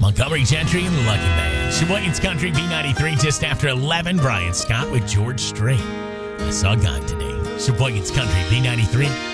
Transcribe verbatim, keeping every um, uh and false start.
Montgomery Gentry and the Lucky Man. Sheboygan's Country B ninety-three just after eleven. Brian Scott with George Strait. I saw God today. Sheboygan's Country B ninety-three.